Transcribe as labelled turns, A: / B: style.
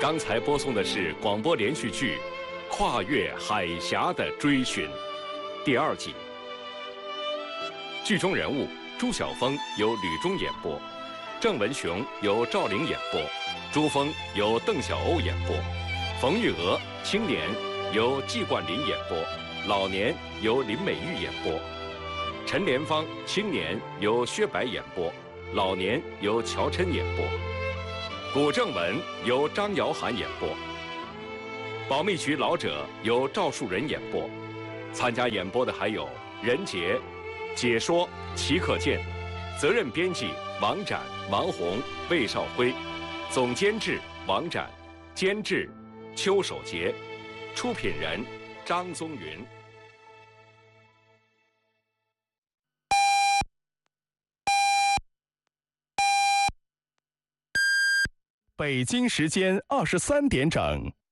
A: 刚才播送的是广播连续剧《跨越海峡的追寻》第2集。剧中人物朱晓峰由吕中演播，郑文雄由赵玲演播，朱峰由邓小欧演播，冯玉娥青年由季冠霖演播，老年由林美玉演播，陈莲芳青年由薛白演播，老年由乔琛演播，古正文由张瑶涵演播，保密局老者由赵树人演播。参加演播的还有任杰、解说齐可健，责任编辑王展、王红、魏少辉，总监制王展，监制邱守杰，出品人张宗云。
B: 北京时间23点整。